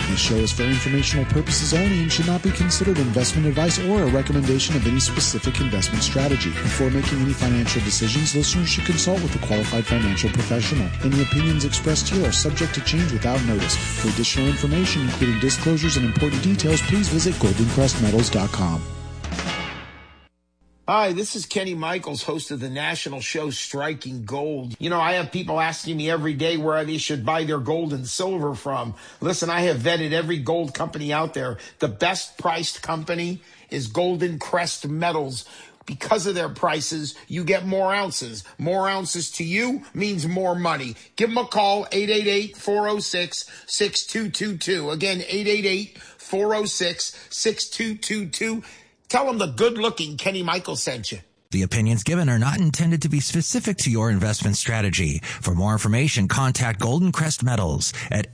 This show is for informational purposes only and should not be considered investment advice or a recommendation of any specific investment strategy. Before making any financial decisions, listeners should consult with a qualified financial professional. Any opinions expressed here are subject to change without notice. For additional information, including disclosures and important details, please visit goldencrestmetals.com. Hi, this is Kenny Michaels, host of the national show Striking Gold. You know, I have people asking me every day where they should buy their gold and silver from. Listen, I have vetted every gold company out there. The best priced company is Golden Crest Metals. Because of their prices, you get more ounces. More ounces to you means more money. Give them a call, 888-406-6222. Again, 888-406-6222. Tell them the good-looking Kenny Michaels sent you. The opinions given are not intended to be specific to your investment strategy. For more information, contact Golden Crest Metals at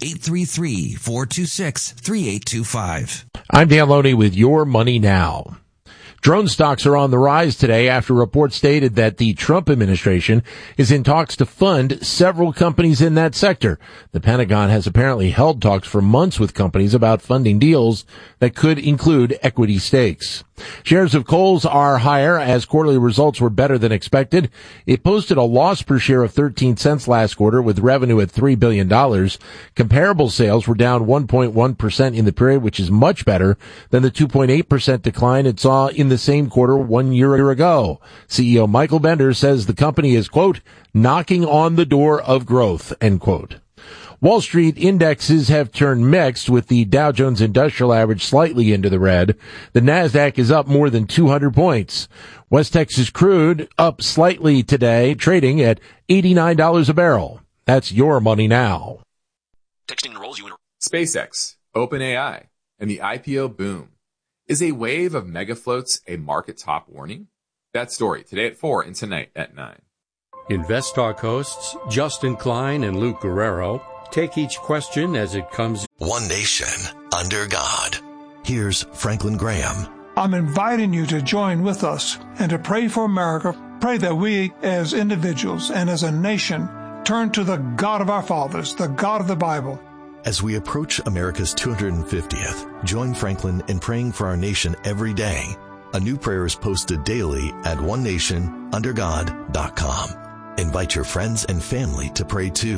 833-426-3825. I'm Dan Loney with Your Money Now. Drone stocks are on the rise today after reports stated that the Trump administration is in talks to fund several companies in that sector. The Pentagon has apparently held talks for months with companies about funding deals that could include equity stakes. Shares of Kohl's are higher as quarterly results were better than expected. It posted a loss per share of 13 cents last quarter with revenue at $3 billion. Comparable sales were down 1.1% in the period, which is much better than the 2.8% decline it saw in the same quarter 1 year ago. CEO Michael Bender says the company is, quote, knocking on the door of growth, end quote. Wall Street indexes have turned mixed with the Dow Jones Industrial Average slightly into the red. The Nasdaq is up more than 200 points. West Texas crude up slightly today, trading at $89 a barrel. That's Your Money Now. Texting enrolls you in SpaceX, OpenAI, and the IPO boom. Is a wave of mega floats a market top warning? That story today at 4 and tonight at 9. InvestTalk hosts Justin Klein and Luke Guerrero take each question as it comes. One nation under God. Here's Franklin Graham. I'm inviting you to join with us and to pray for America. Pray that we as individuals and as a nation turn to the God of our fathers, the God of the Bible. As we approach America's 250th, join Franklin in praying for our nation every day. A new prayer is posted daily at onenationundergod.com. Invite your friends and family to pray too.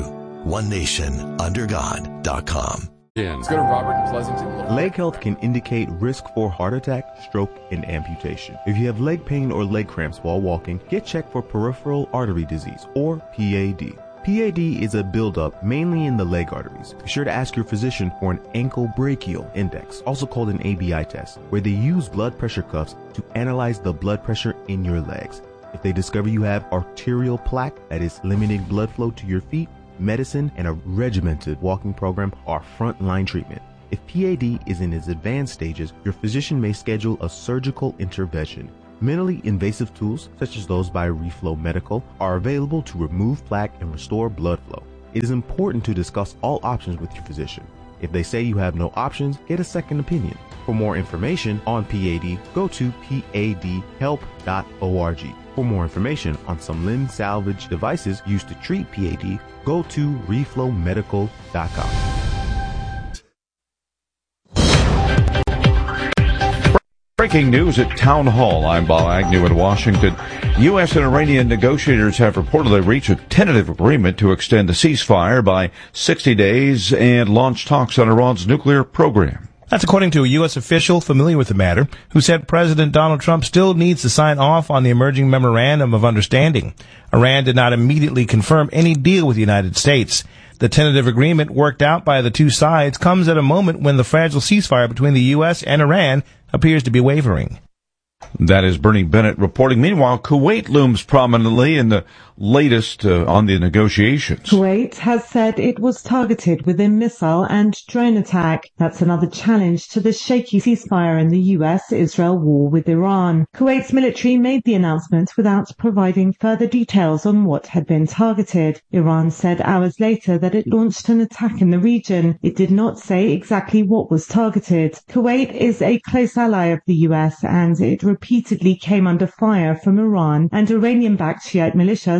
onenationundergod.com. Let's go to Robert in Pleasanton. Leg health can indicate risk for heart attack, stroke, and amputation. If you have leg pain or leg cramps while walking, get checked for peripheral artery disease, or PAD. PAD is a buildup mainly in the leg arteries. Be sure to ask your physician for an ankle brachial index, also called an ABI test, where they use blood pressure cuffs to analyze the blood pressure in your legs. If they discover you have arterial plaque, that is limiting blood flow to your feet, medicine and a regimented walking program are frontline treatment. If PAD is in its advanced stages, your physician may schedule a surgical intervention. Minimally invasive tools, such as those by Reflow Medical, are available to remove plaque and restore blood flow. It is important to discuss all options with your physician. If they say you have no options, get a second opinion. For more information on PAD, go to padhelp.org. For more information on some limb salvage devices used to treat PAD, go to reflowmedical.com. Breaking news at Town Hall. I'm Bob Agnew in Washington. U.S. and Iranian negotiators have reportedly reached a tentative agreement to extend the ceasefire by 60 days and launch talks on Iran's nuclear program. That's according to a U.S. official familiar with the matter, who said President Donald Trump still needs to sign off on the emerging memorandum of understanding. Iran did not immediately confirm any deal with the United States. The tentative agreement worked out by the two sides comes at a moment when the fragile ceasefire between the U.S. and Iran appears to be wavering. That is Bernie Bennett reporting. Meanwhile, Kuwait looms prominently in the latest on the negotiations. Kuwait has said it was targeted with a missile and drone attack. That's another challenge to the shaky ceasefire in the US-Israel war with Iran. Kuwait's military made the announcement without providing further details on what had been targeted. Iran said hours later that it launched an attack in the region. It did not say exactly what was targeted. Kuwait is a close ally of the US and it repeatedly came under fire from Iran and Iranian-backed Shiite militias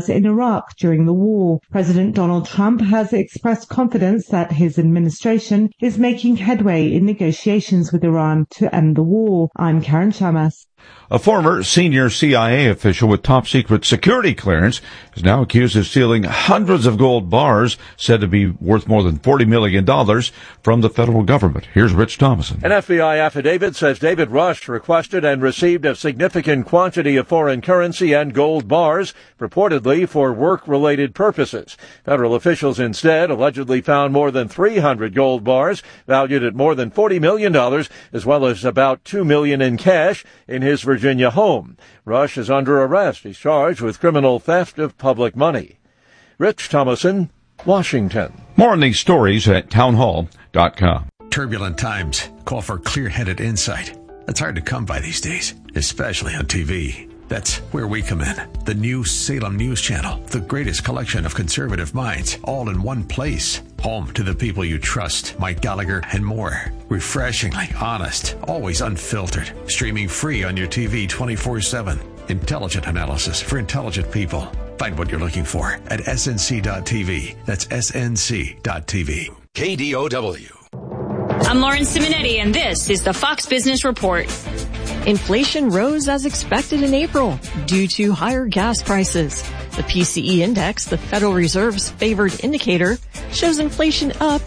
was in Iraq during the war. President Donald Trump has expressed confidence that his administration is making headway in negotiations with Iran to end the war. I'm Karen Chamas. A former senior CIA official with top-secret security clearance is now accused of stealing hundreds of gold bars said to be worth more than $40 million from the federal government. Here's Rich Thomason. An FBI affidavit says David Rush requested and received a significant quantity of foreign currency and gold bars, reportedly for work-related purposes. Federal officials instead allegedly found more than 300 gold bars, valued at more than $40 million, as well as about $2 million in cash in his Virginia home. Rush is under arrest. He's charged with criminal theft of public money. Rich Thomason, Washington. More on these stories at townhall.com. Turbulent times call for clear-headed insight. That's hard to come by these days, especially on TV. That's where we come in. The new Salem News Channel, the greatest collection of conservative minds, all in one place. Home to the people you trust, Mike Gallagher and more. Refreshingly honest, always unfiltered. Streaming free on your TV 24/7. Intelligent analysis for intelligent people. Find what you're looking for at snc.tv. That's snc.tv. KDOW. I'm Lauren Simonetti, and this is the Fox Business Report. Inflation rose as expected in April due to higher gas prices. The PCE index, the Federal Reserve's favored indicator, shows inflation up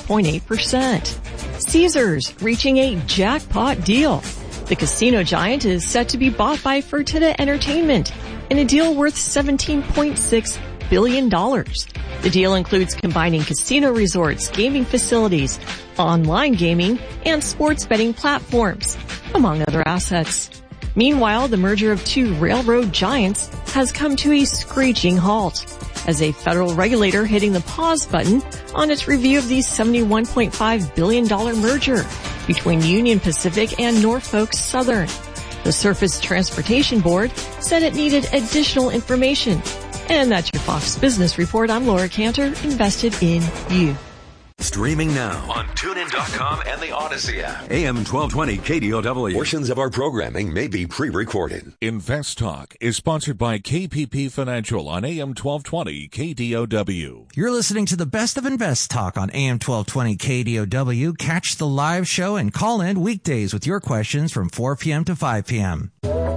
3.8%. Caesars reaching a jackpot deal. The casino giant is set to be bought by Fertitta Entertainment in a deal worth $17.6 billion. The deal includes combining casino resorts, gaming facilities, online gaming, and sports betting platforms, among other assets. Meanwhile, the merger of two railroad giants has come to a screeching halt as a federal regulator hitting the pause button on its review of the $71.5 billion merger between Union Pacific and Norfolk Southern. The Surface Transportation Board said it needed additional information. And that's your Fox Business Report. I'm Laura Cantor, invested in you. Streaming now on TuneIn.com and the Odyssey app. AM 1220 KDOW. Portions of our programming may be pre-recorded. Invest Talk is sponsored by KPP Financial on AM 1220 KDOW. You're listening to the best of Invest Talk on AM 1220 KDOW. Catch the live show and call in weekdays with your questions from 4 p.m. to 5 p.m.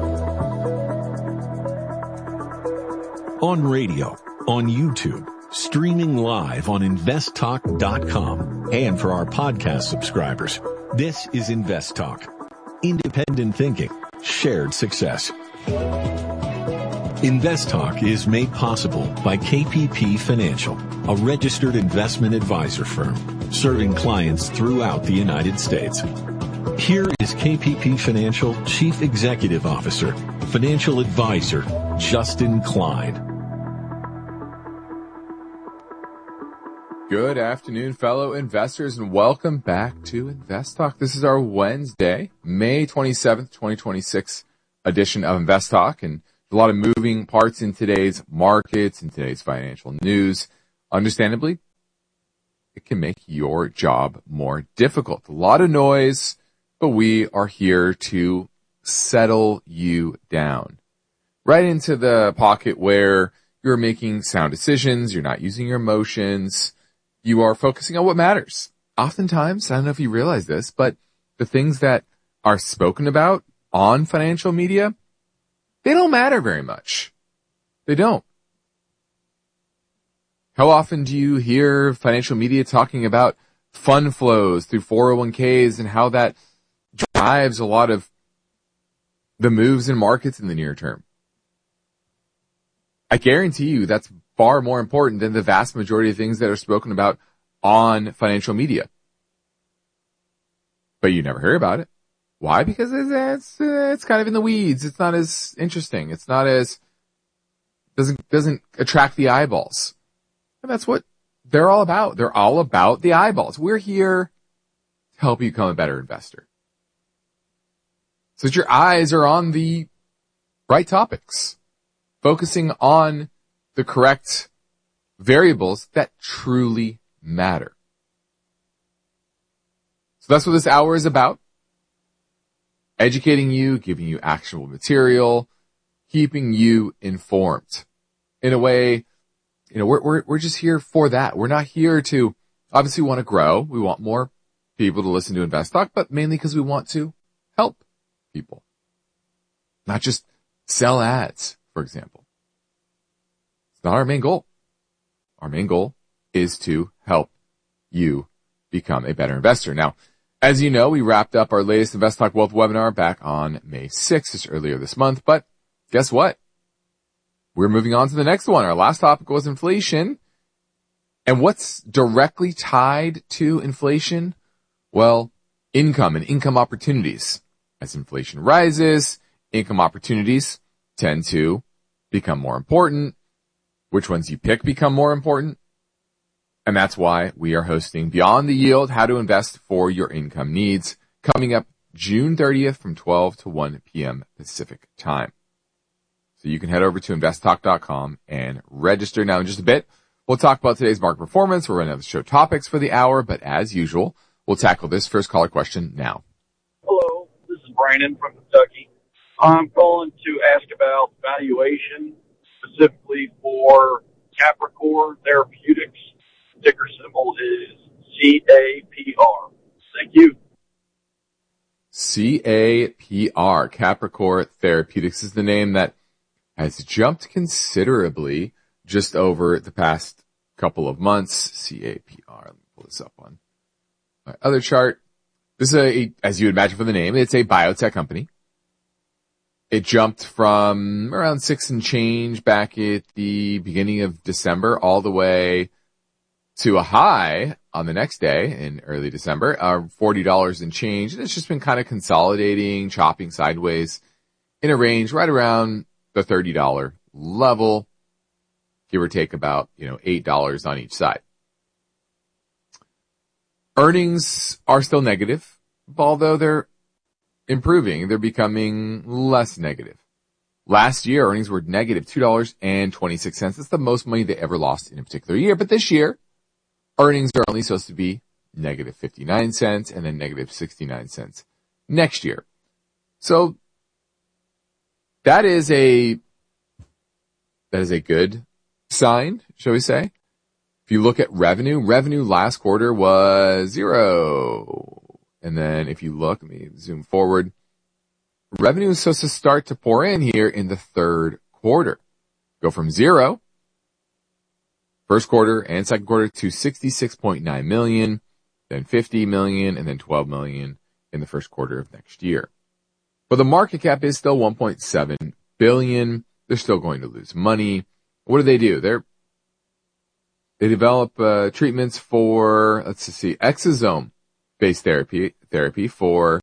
On radio, on YouTube, streaming live on investtalk.com. And for our podcast subscribers, this is Invest Talk. Independent thinking, shared success. Invest Talk is made possible by KPP Financial, a registered investment advisor firm serving clients throughout the United States. Here is KPP Financial Chief Executive Officer, Financial Advisor, Justin Klein. Good afternoon, fellow investors, and welcome back to Invest Talk. This is our Wednesday, May 27th, 2026 edition of Invest Talk, and a lot of moving parts in today's markets, in today's financial news. Understandably, it can make your job more difficult. A lot of noise, but we are here to settle you down right into the pocket where you're making sound decisions, you're not using your emotions, you are focusing on what matters. Oftentimes, I don't know if you realize this, but the things that are spoken about on financial media, they don't matter very much. They don't. How often do you hear financial media talking about fund flows through 401ks and how that drives a lot of the moves in markets in the near term? I guarantee you that's far more important than the vast majority of things that are spoken about on financial media. But you never hear about it. Why? Because it's kind of in the weeds. It's not as interesting. It's not as, doesn't attract the eyeballs. And that's what they're all about. They're all about the eyeballs. We're here to help you become a better investor, so that your eyes are on the right topics, focusing on the correct variables that truly matter. So that's what this hour is about. Educating you, giving you actionable material, keeping you informed. in a way, we're just here for that. We're not here to, obviously we want to grow. We want more people to listen to Invest Talk, but mainly because we want to help people. Not just sell ads, for example. It's not our main goal. Our main goal is to help you become a better investor. Now, as you know, we wrapped up our latest Invest Talk Wealth webinar back on May 6th, just earlier this month, but guess what? We're moving on to the next one. Our last topic was inflation. And what's directly tied to inflation? Well, income and income opportunities. As inflation rises, income opportunities tend to become more important. Which ones you pick become more important. And that's why we are hosting Beyond the Yield, How to Invest for Your Income Needs, coming up June 30th from 12 to 1 p.m. Pacific time. So you can head over to investtalk.com and register. Now in just a bit, we'll talk about today's market performance. We'll run out of show topics for the hour, but as usual, we'll tackle this first caller question now. Hello, this is Brandon from Kentucky. I'm calling to ask about valuation, specifically for Capricor Therapeutics. Ticker symbol is CAPR. Thank you. CAPR, Capricor Therapeutics, is the name that has jumped considerably just over the past couple of months. CAPR. Let me pull this up on my other chart. This is as you would imagine from the name, it's a biotech company. It jumped from around 6 and change back at the beginning of December all the way to a high on the next day in early December, $40 and change. And it's just been kind of consolidating, chopping sideways in a range right around the $30 level, give or take about, $8 on each side. Earnings are still negative, although they're improving. They're becoming less negative. Last year, earnings were negative $2.26. That's the most money they ever lost in a particular year. But this year, earnings are only supposed to be negative 59 cents and then negative 69 cents next year. So that is a good sign, shall we say? If you look at revenue last quarter was 0. And then if you look, let me zoom forward. Revenue is supposed to start to pour in here in the third quarter. Go from 0, first quarter and second quarter, to $66.9 million, then $50 million, and then $12 million in the first quarter of next year. But the market cap is still $1.7 billion. They're still going to lose money. What do? They develop treatments for, exosome-based therapy for,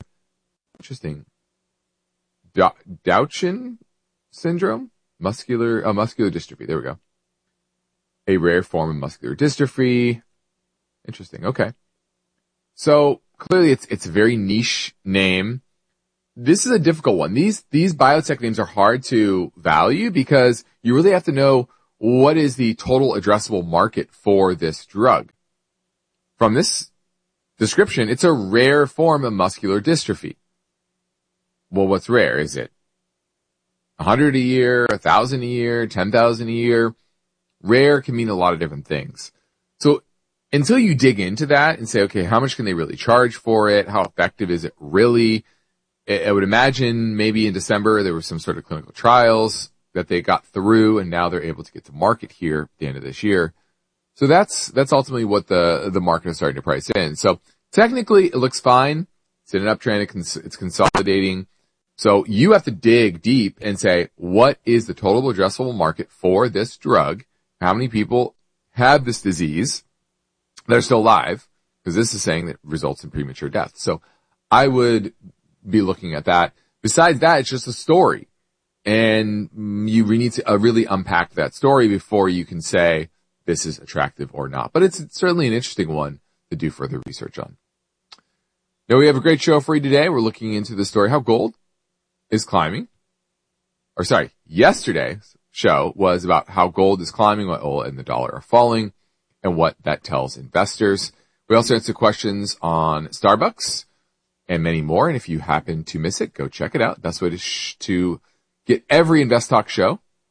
Duchenne syndrome? Muscular dystrophy. There we go. A rare form of muscular dystrophy. Interesting. Okay. So clearly it's a very niche name. This is a difficult one. These biotech names are hard to value because you really have to know what is the total addressable market for this drug. From this description, it's a rare form of muscular dystrophy. Well, what's rare? Is it 100 a year, 1,000 a year, 10,000 a year? Rare can mean a lot of different things. So until you dig into that and say, okay, how much can they really charge for it? How effective is it really? I would imagine maybe in December there were some sort of clinical trials that they got through, and now they're able to get to market here at the end of this year. So that's ultimately what the market is starting to price in. So technically it looks fine. It's in an uptrend. It's consolidating. So you have to dig deep and say, what is the total addressable market for this drug? How many people have this disease that are still alive? Because this is saying that it results in premature death. So I would be looking at that. Besides that, it's just a story. And you need to really unpack that story before you can say this is attractive or not. But it's certainly an interesting one to do further research on. Now we have a great show for you today. We're looking into the story how gold is climbing. Yesterday's show was about how gold is climbing, while oil and the dollar are falling, and what that tells investors. We also answer questions on Starbucks and many more. And if you happen to miss it, go check it out. Best way to get every Invest Talk show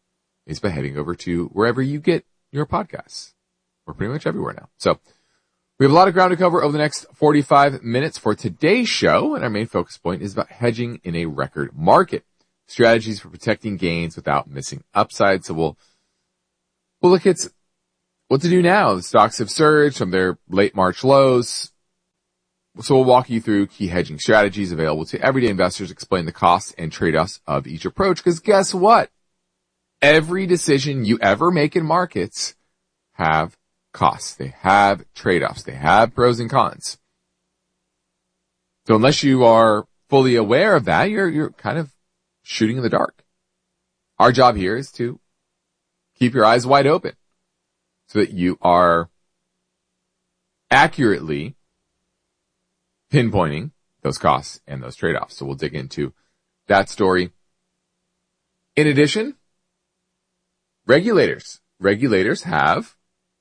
is by heading over to wherever you get your podcasts. We're pretty much everywhere now. So we have a lot of ground to cover over the next 45 minutes for today's show, and our main focus point is about hedging in a record market, strategies for protecting gains without missing upside. So we'll look at what to do now. The stocks have surged from their late March lows. So we'll walk you through key hedging strategies available to everyday investors, explain the costs and trade-offs of each approach, because guess what? Every decision you ever make in markets have costs. They have trade-offs. They have pros and cons. So unless you are fully aware of that, you're kind of shooting in the dark. Our job here is to keep your eyes wide open so that you are accurately pinpointing those costs and those trade-offs. So we'll dig into that story. In addition, regulators have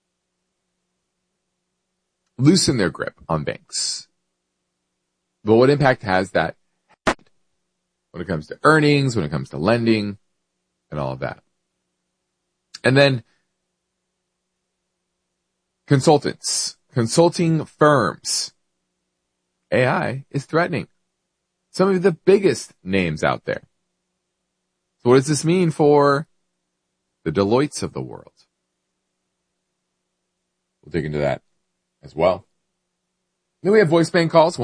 loosened their grip on banks. But what impact has that had when it comes to earnings, when it comes to lending, and all of that? And then consulting firms. AI is threatening some of the biggest names out there. So what does this mean for the Deloittes of the world? We'll dig into that as well. Then we have voice bank calls.